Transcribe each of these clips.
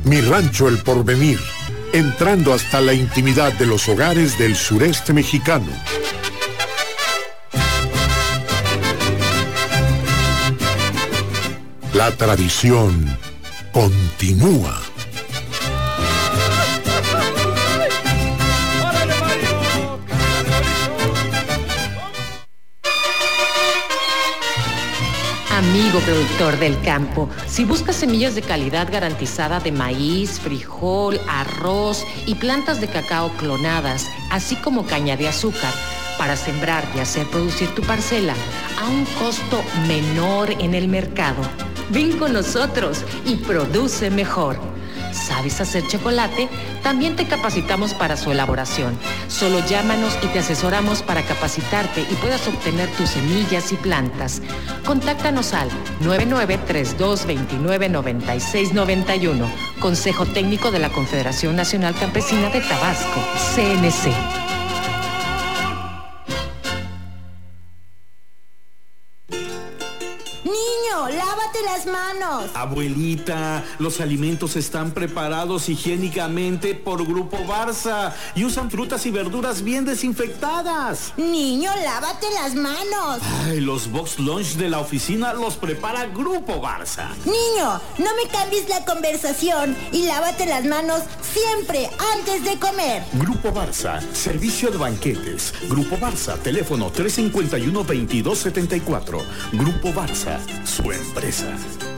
Mi Rancho El Porvenir, entrando hasta la intimidad de los hogares del sureste mexicano. La tradición continúa. Amigo productor del campo, si buscas semillas de calidad garantizada de maíz, frijol, arroz y plantas de cacao clonadas, así como caña de azúcar, para sembrar y hacer producir tu parcela a un costo menor en el mercado, ven con nosotros y produce mejor. ¿Sabes hacer chocolate? También te capacitamos para su elaboración. Solo llámanos y te asesoramos para capacitarte y puedas obtener tus semillas y plantas. Contáctanos al 9932299691. Consejo Técnico de la Confederación Nacional Campesina de Tabasco, CNC. ¡Lávate las manos! Abuelita, los alimentos están preparados higiénicamente por Grupo Barça y usan frutas y verduras bien desinfectadas. Niño, lávate las manos. Ay, los box lunch de la oficina los prepara Grupo Barça. Niño, no me cambies la conversación y lávate las manos siempre antes de comer. Grupo Barça, servicio de banquetes. Grupo Barça, teléfono 351-2274. Grupo Barça, su empresa.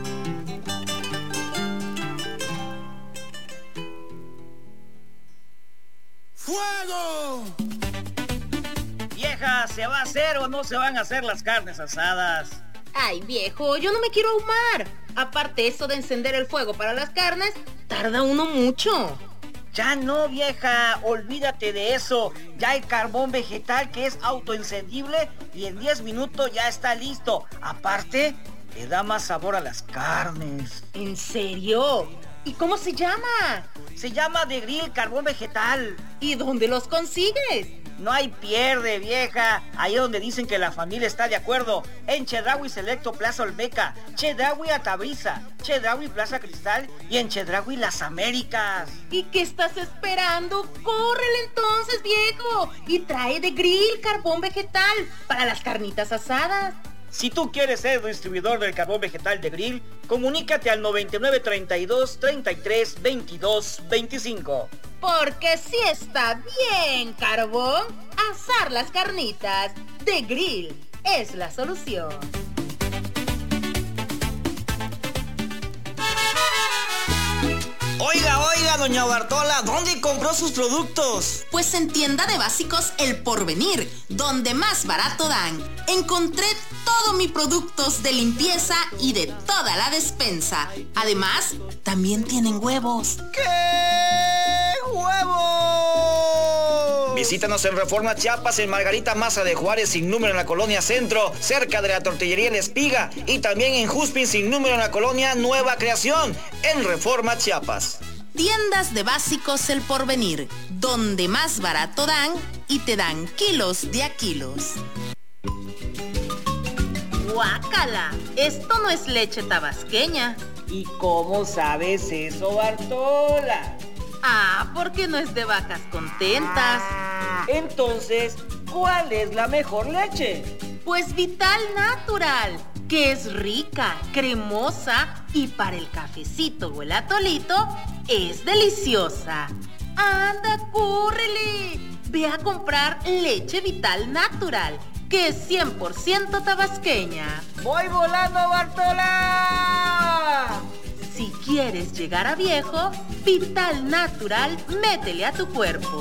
¡Fuego! Vieja, ¿se va a hacer o no se van a hacer las carnes asadas? Ay, viejo, yo no me quiero ahumar. Aparte, eso de encender el fuego para las carnes, tarda uno mucho. Ya no, vieja, olvídate de eso. Ya hay carbón vegetal que es autoencendible y en 10 minutos ya está listo. Aparte, le da más sabor a las carnes. ¿En serio? ¿Y cómo se llama? Se llama De Grill Carbón Vegetal. ¿Y dónde los consigues? No hay pierde, vieja. Ahí donde dicen que la familia está de acuerdo. En Chedraui Selecto Plaza Olmeca, Chedraui Atabriza, Chedraui Plaza Cristal y en Chedraui Las Américas. ¿Y qué estás esperando? ¡Córrele entonces, viejo! Y trae De Grill Carbón Vegetal para las carnitas asadas. Si tú quieres ser distribuidor del carbón vegetal De Grill, comunícate al 9932 33 22 25. Porque si está bien, carbón, asar las carnitas De Grill es la solución. Oiga, doña Bartola, ¿dónde compró sus productos? Pues en Tienda de Básicos El Porvenir, donde más barato dan. Encontré todos mis productos de limpieza y de toda la despensa. Además, también tienen huevos. ¿Qué? ¡Huevos! Visítanos en Reforma Chiapas, en Margarita Maza de Juárez, sin número en la Colonia Centro, cerca de la Tortillería La Espiga, y también en Juspin, sin número en la Colonia Nueva Creación, en Reforma Chiapas. Tiendas de Básicos El Porvenir, donde más barato dan y te dan kilos de a kilos. ¡Guácala! Esto no es leche tabasqueña. ¿Y cómo sabes eso, Bartola? Ah, porque no es de vacas contentas. Entonces, ¿cuál es la mejor leche? Pues Vital Natural, que es rica, cremosa y para el cafecito o el atolito es deliciosa. ¡Anda, córrele! Ve a comprar leche Vital Natural, que es 100% tabasqueña. ¡Voy volando, Bartola! Si quieres llegar a viejo, Vital Natural, métele a tu cuerpo.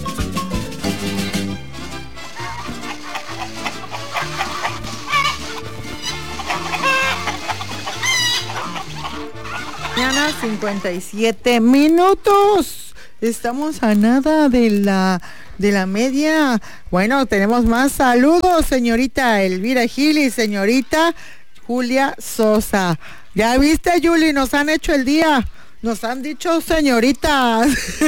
Mañana 57 minutos. Estamos a nada de la media. Bueno, tenemos más saludos, señorita Elvira Gil y señorita Julia Sosa. ¿Ya viste, Yuli? Nos han hecho el día. Nos han dicho señoritas.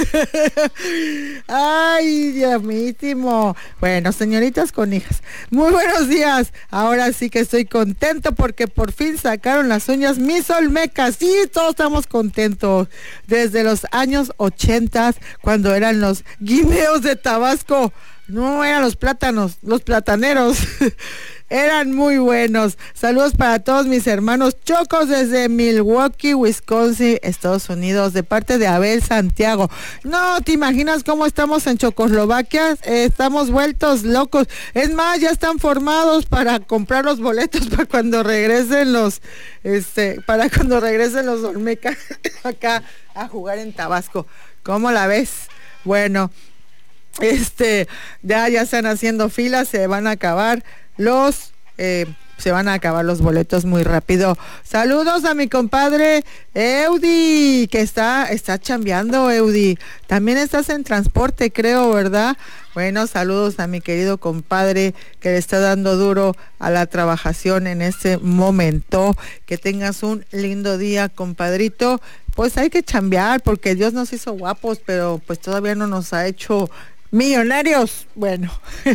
Ay, Dios mísimo. Bueno, señoritas con hijas. Muy buenos días. Ahora sí que estoy contento porque por fin sacaron las uñas mis olmecas. Sí, todos estamos contentos. Desde los años 80, cuando eran los guineos de Tabasco. No eran los plátanos, los plataneros. Eran muy buenos. Saludos para todos mis hermanos chocos desde Milwaukee, Wisconsin, Estados Unidos, de parte de Abel Santiago. No, ¿te imaginas cómo estamos en Checoslovaquia? Estamos vueltos locos. Es más, ya están formados para comprar los boletos para cuando regresen los olmecas acá a jugar en Tabasco. ¿Cómo la ves? Bueno, ya están haciendo filas, se van a acabar los boletos muy rápido. Saludos a mi compadre Eudi, que está chambeando. Eudi, también estás en transporte, creo, ¿verdad? Bueno, saludos a mi querido compadre que le está dando duro a la trabajación en este momento. Que tengas un lindo día, compadrito. Pues hay que chambear porque Dios nos hizo guapos, pero pues todavía no nos ha hecho millonarios. Bueno,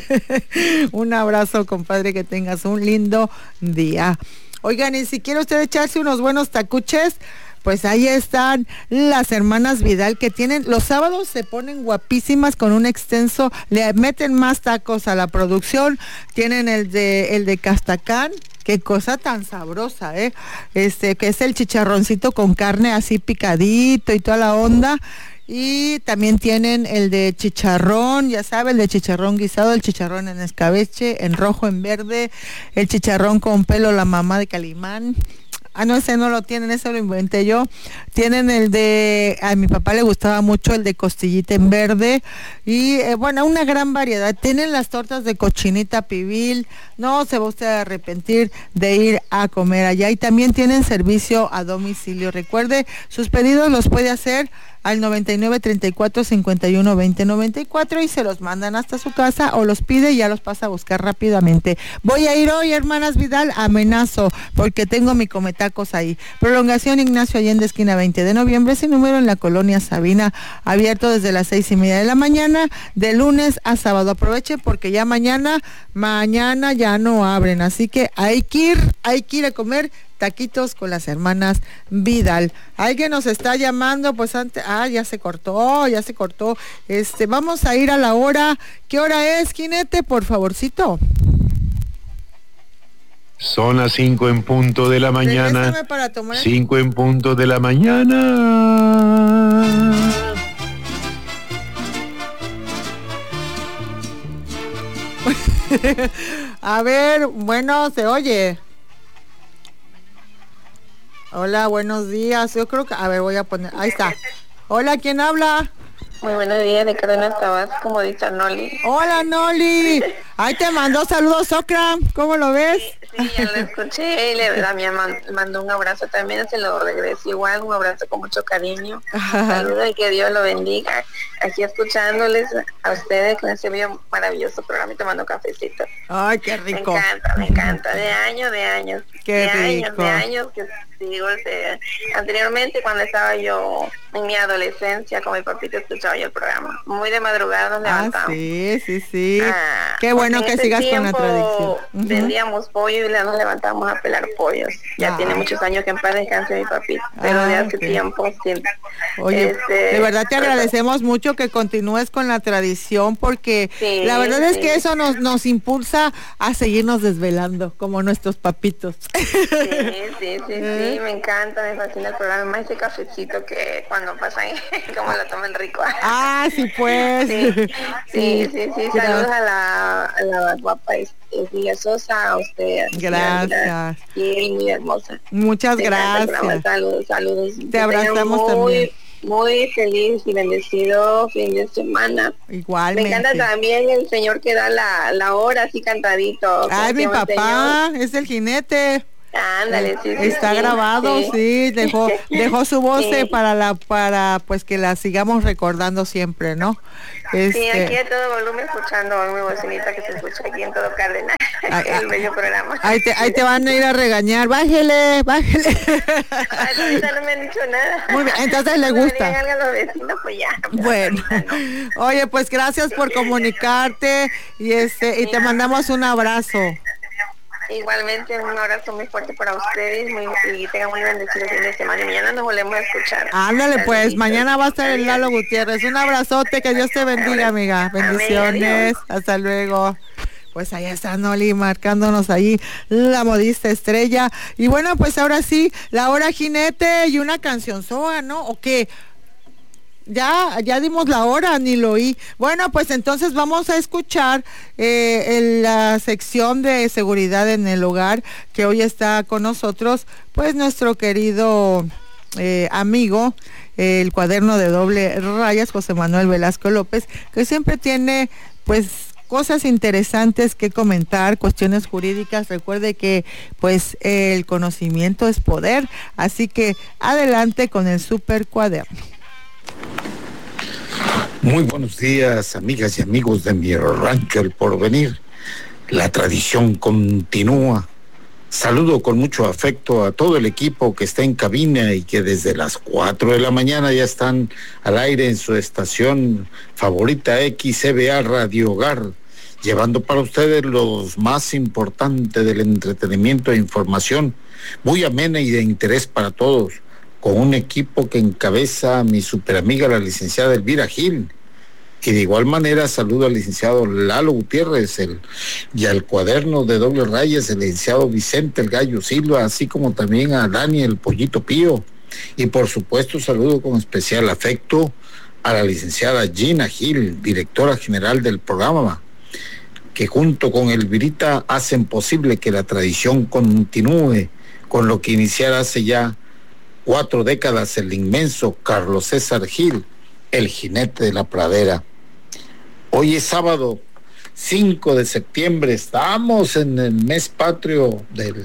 un abrazo, compadre, que tengas un lindo día. Oigan, y si quiere usted echarse unos buenos tacuches, pues ahí están las hermanas Vidal, que tienen, los sábados se ponen guapísimas con un extenso, le meten más tacos a la producción. Tienen el de Castacán. Qué cosa tan sabrosa, que es el chicharroncito con carne así picadito y toda la onda. Y también tienen el de chicharrón, ya sabe, el de chicharrón guisado, el chicharrón en escabeche, en rojo, en verde, el chicharrón con pelo, la mamá de Calimán. No, ese no lo tienen, ese lo inventé yo. Tienen el de, a mi papá le gustaba mucho el de costillita en verde. Y bueno, una gran variedad. Tienen las tortas de cochinita pibil. No se va usted a arrepentir de ir a comer allá. Y también tienen servicio a domicilio. Recuerde, sus pedidos los puede hacer al 99 34 51 20 94 y se los mandan hasta su casa o los pide y ya los pasa a buscar rápidamente. Voy a ir hoy, hermanas Vidal, amenazo, porque tengo mi cometacos ahí. Prolongación Ignacio Allende, esquina 20 de noviembre, sin número, en la colonia Sabina, abierto desde las 6:30 de la mañana, de lunes a sábado. Aproveche porque ya mañana ya no abren, así que hay que ir a comer taquitos con las hermanas Vidal. Alguien nos está llamando, pues antes, ya se cortó. Vamos a ir a la hora. ¿Qué hora es, jinete? Por favorcito. Son las 5 en punto de la mañana. 5 en punto de la mañana. A ver, bueno, se oye. Hola, buenos días. Yo creo que, a ver, voy a poner, ahí está. Hola, ¿quién habla? Muy buenos días, de Cárdenas Tabasco, como dice Noli. Hola, Noli. Ahí te mandó saludos, Socra. ¿Cómo lo ves? Sí, ya lo escuché. Y también mandó un abrazo también, se lo regreso igual, un abrazo con mucho cariño. Saludos y que Dios lo bendiga. Aquí escuchándoles a ustedes con ese maravilloso programa y tomando cafecito. Ay, qué rico. Me encanta. De años. Qué rico. De años que digo, anteriormente cuando estaba yo en mi adolescencia con mi papito escuchaba yo el programa. Muy de madrugada nos levantamos. Sí. Qué bueno que sigas con la tradición. Vendíamos pollo y nos levantamos a pelar pollos. Ya tiene muchos años que en paz descanse mi papito, pero de hace tiempo siempre. Oye, de verdad te agradecemos mucho que continúes con la tradición, porque la verdad es que eso nos impulsa a seguirnos desvelando como nuestros papitos. Sí, me encanta, me fascina el programa, más ese cafecito que cuando pasan, como lo toman rico. Sí, pues. Sí. Saludos a la guapa Emilia Sosa, a usted. Gracias. Y muy hermosa. Muchas gracias. Saludos. Te abrazamos también. Muy feliz y bendecido fin de semana. Igualmente. Me encanta también el señor que da la hora así cantadito. Mi papá, es el jinete. Ándale, sí. Está grabado, sí, dejó su voz para pues que la sigamos recordando siempre, ¿no? Sí, aquí a todo volumen escuchando mi bocinita que se escucha aquí en todo Cárdenas, el bello programa. Ahí te van a ir a regañar, bájele. Ahorita no me han dicho nada. Muy bien, entonces le gusta. Me digan algo a los vecinos, pues ya. Bueno, oye, pues gracias por comunicarte y te mandamos un abrazo. Igualmente, un abrazo muy fuerte para ustedes y tengan muy bendecido fin de semana. Y mañana nos volvemos a escuchar. Ándale, pues, mañana va a estar el Lalo Gutiérrez. Un abrazote, que Dios te bendiga, amiga. Bendiciones, hasta luego. Pues allá está Noli marcándonos ahí la modista estrella. Y bueno, pues ahora sí, la hora jinete y una canción soa, ¿no? ¿O qué? Ya dimos la hora, ni lo oí. Bueno, pues entonces vamos a escuchar en la sección de seguridad en el hogar, que hoy está con nosotros, pues nuestro querido amigo, el cuaderno de doble rayas, José Manuel Velasco López, que siempre tiene pues cosas interesantes que comentar, cuestiones jurídicas. Recuerde que pues el conocimiento es poder, así que adelante con el super cuaderno. Muy buenos días, amigas y amigos de mi rancho El Porvenir. La tradición continúa. Saludo con mucho afecto a todo el equipo que está en cabina y que desde las 4 de la mañana ya están al aire en su estación favorita XCBA Radio Hogar, llevando para ustedes los más importantes del entretenimiento e información, muy amena y de interés para todos, con un equipo que encabeza mi superamiga la licenciada Elvira Gil, y de igual manera saludo al licenciado Lalo Gutiérrez y al cuaderno de doble rayas el licenciado Vicente El Gallo Silva, así como también a Dani el Pollito Pío, y por supuesto saludo con especial afecto a la licenciada Gina Gil, directora general del programa, que junto con Elvirita hacen posible que la tradición continúe con lo que iniciara hace ya 4 décadas el inmenso Carlos César Gil, el jinete de la pradera. Hoy es sábado 5 de septiembre, estamos en el mes patrio del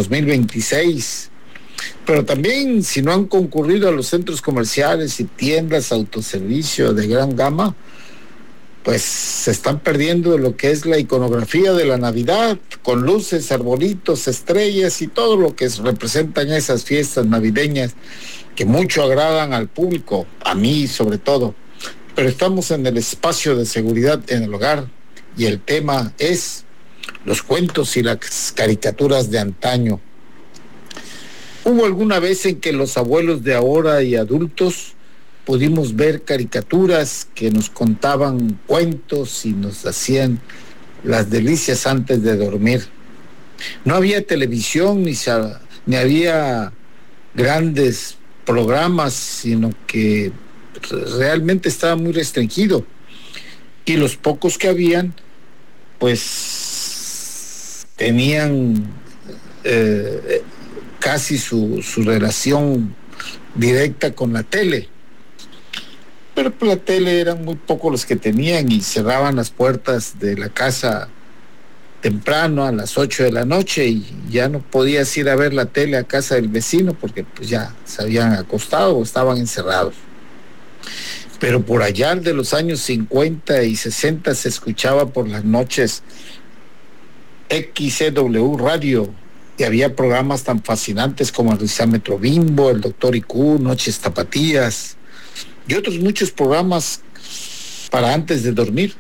2026, pero también si no han concurrido a los centros comerciales y tiendas autoservicio de gran gama, pues se están perdiendo lo que es la iconografía de la Navidad, con luces, arbolitos, estrellas y todo lo que representan esas fiestas navideñas que mucho agradan al público, a mí sobre todo. Pero estamos en el espacio de seguridad en el hogar y el tema es los cuentos y las caricaturas de antaño. ¿Hubo alguna vez en que los abuelos de ahora y adultos pudimos ver caricaturas que nos contaban cuentos y nos hacían las delicias antes de dormir? No había televisión ni había grandes programas, sino que realmente estaba muy restringido, y los pocos que habían pues tenían casi su relación directa con la tele, pero por la tele eran muy pocos los que tenían y cerraban las puertas de la casa temprano a las 8 de la noche y ya no podías ir a ver la tele a casa del vecino porque pues ya se habían acostado o estaban encerrados. Pero por allá de los años 50 y 60 se escuchaba por las noches XCW Radio y había programas tan fascinantes como el Rizámetro Bimbo, el Doctor IQ, Noches Tapatías y otros muchos programas para antes de dormir.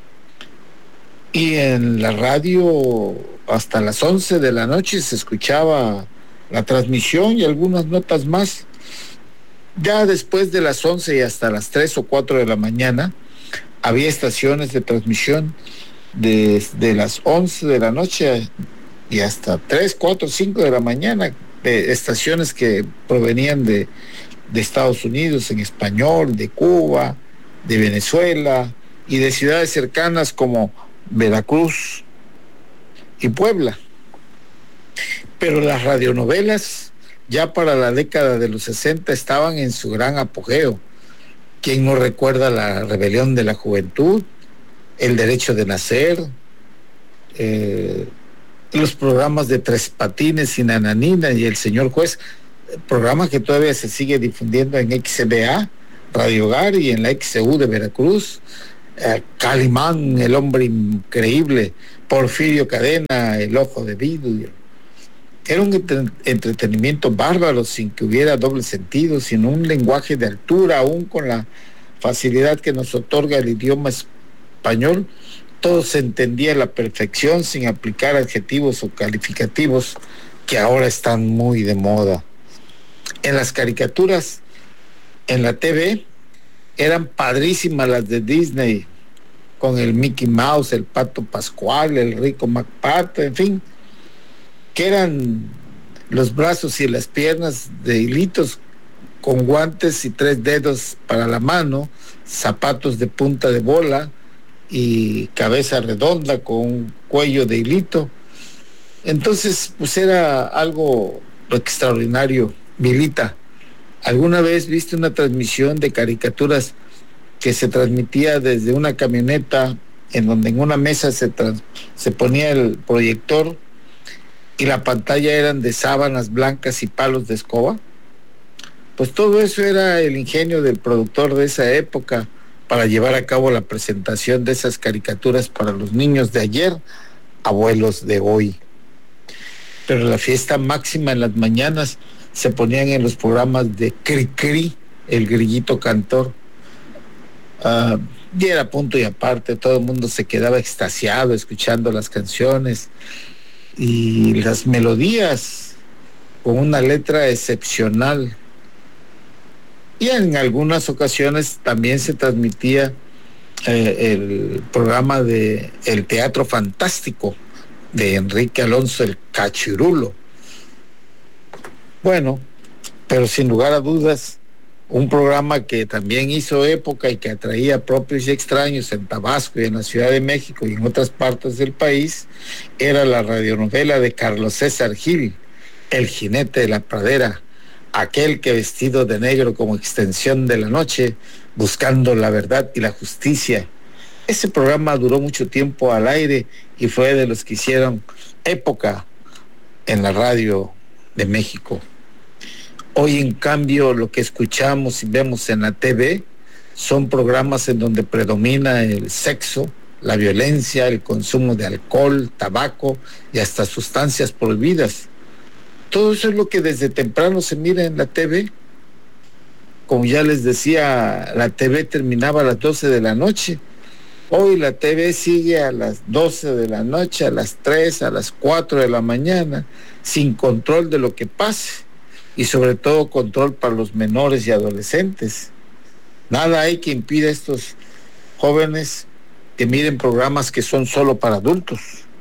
Y en la radio hasta las 11 de la noche se escuchaba la transmisión y algunas notas más. Ya después de las 11 y hasta las 3 o 4 de la mañana había estaciones de transmisión desde las 11 de la noche y hasta 3, 4, 5 de la mañana, de estaciones que provenían de Estados Unidos en español, de Cuba, de Venezuela y de ciudades cercanas como Veracruz y Puebla. Pero las radionovelas ya para la década de los 60 estaban en su gran apogeo. ¿Quién no recuerda La Rebelión de la Juventud, El Derecho de Nacer, los programas de Tres Patines y Nananina y El Señor Juez, programa que todavía se sigue difundiendo en XBA, Radio Hogar, y en la XCU de Veracruz. Calimán, El Hombre Increíble, Porfirio Cadena, El Ojo de Vidrio. Era un entretenimiento bárbaro, sin que hubiera doble sentido, sin un lenguaje de altura, aún con la facilidad que nos otorga el idioma español. Todo se entendía a la perfección, sin aplicar adjetivos o calificativos que ahora están muy de moda. En las caricaturas, en la TV, eran padrísimas las de Disney, con el Mickey Mouse, el Pato Pascual, el Rico McPato, en fin, que eran los brazos y las piernas de hilitos, con guantes y 3 dedos para la mano, zapatos de punta de bola y cabeza redonda con un cuello de hilito. Entonces, pues era algo extraordinario. Milita, ¿alguna vez viste una transmisión de caricaturas que se transmitía desde una camioneta, en donde en una mesa se ponía el proyector y la pantalla eran de sábanas blancas y palos de escoba? Pues todo eso era el ingenio del productor de esa época para llevar a cabo la presentación de esas caricaturas para los niños de ayer, abuelos de hoy. Pero la fiesta máxima en las mañanas se ponían en los programas de Cri-Cri, el grillito cantor. Y era punto y aparte, todo el mundo se quedaba extasiado escuchando las canciones y las melodías con una letra excepcional. Y en algunas ocasiones también se transmitía el programa de El Teatro Fantástico de Enrique Alonso el Cachirulo. Bueno, pero sin lugar a dudas, un programa que también hizo época y que atraía propios y extraños en Tabasco y en la Ciudad de México y en otras partes del país, era la radionovela de Carlos César Gil, El Jinete de la Pradera, aquel que vestido de negro como extensión de la noche, buscando la verdad y la justicia. Ese programa duró mucho tiempo al aire y fue de los que hicieron época en la radio de México. Hoy, en cambio, lo que escuchamos y vemos en la TV son programas en donde predomina el sexo, la violencia, el consumo de alcohol, tabaco y hasta sustancias prohibidas. Todo eso es lo que desde temprano se mira en la TV. Como ya les decía, la TV terminaba a las 12 de la noche. Hoy la TV sigue a las 12 de la noche, a las 3, a las 4 de la mañana, sin control de lo que pase y sobre todo control para los menores y adolescentes. Nada hay que impida a estos jóvenes que miren programas que son solo para adultos.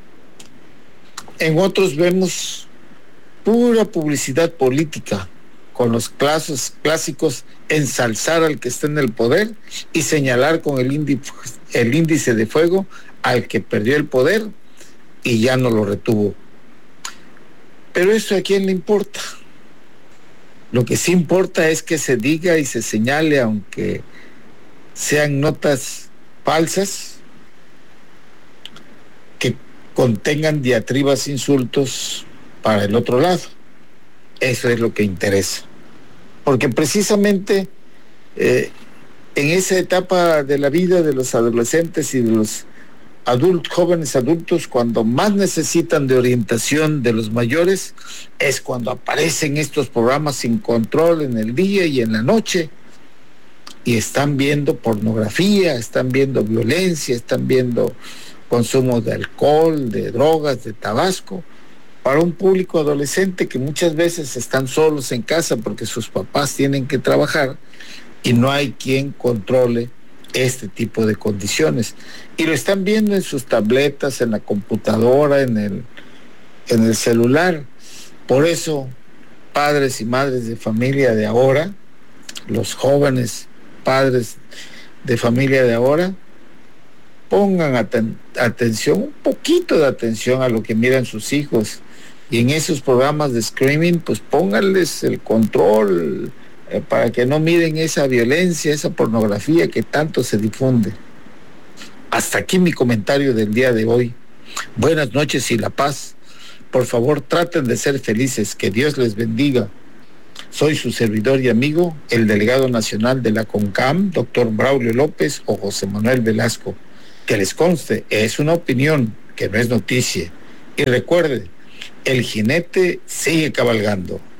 En otros vemos pura publicidad política, con los clásicos ensalzar al que está en el poder y señalar con el índice de fuego al que perdió el poder y ya no lo retuvo. Pero eso a quién le importa. Lo que sí importa es que se diga y se señale, aunque sean notas falsas, que contengan diatribas, insultos para el otro lado. Eso es lo que interesa. Porque precisamente en esa etapa de la vida de los adolescentes y de los jóvenes adultos, cuando más necesitan de orientación de los mayores, es cuando aparecen estos programas sin control en el día y en la noche, y están viendo pornografía, están viendo violencia, están viendo consumo de alcohol, de drogas, de tabaco, para un público adolescente que muchas veces están solos en casa porque sus papás tienen que trabajar y no hay quien controle este tipo de condiciones. Y lo están viendo en sus tabletas, en la computadora, en el celular. Por eso, padres y madres de familia de ahora, los jóvenes padres de familia de ahora, pongan atención, un poquito de atención a lo que miran sus hijos. Y en esos programas de streaming, pues pónganles el control para que no miren esa violencia, esa pornografía que tanto se difunde. Hasta aquí mi comentario del día de hoy. Buenas noches y la paz Por favor, traten de ser felices, que Dios les bendiga. Soy su servidor y amigo, el delegado nacional de la CONCAM, doctor Braulio López o José Manuel Velasco. Que les conste, es una opinión, que no es noticia. Y recuerde, el jinete sigue cabalgando.